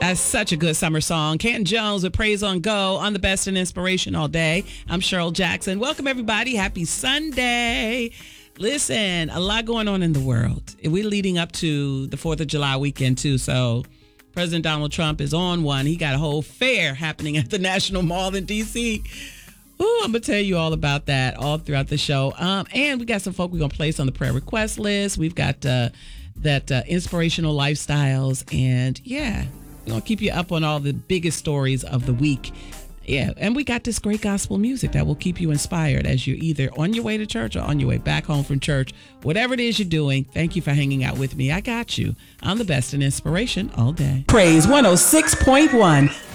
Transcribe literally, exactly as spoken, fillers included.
That's such a good summer song. Canton Jones with Praise on Go on the best and inspiration all day. I'm Cheryl Jackson. Welcome, everybody. Happy Sunday. Listen, a lot going on in the world. We're leading up to the fourth of July weekend, too. So President Donald Trump is on one. He got a whole fair happening at the National Mall in D C. Ooh, I'm going to tell you all about that all throughout the show. Um, and we got some folk we're going to place on the prayer request list. We've got uh, that uh, inspirational lifestyles. And, yeah. We're going to keep you up on all the biggest stories of the week. Yeah, and we got this great gospel music that will keep you inspired as you're either on your way to church or on your way back home from church. Whatever it is you're doing, thank you for hanging out with me. I got you. I'm the best in inspiration all day. Praise one oh six point one.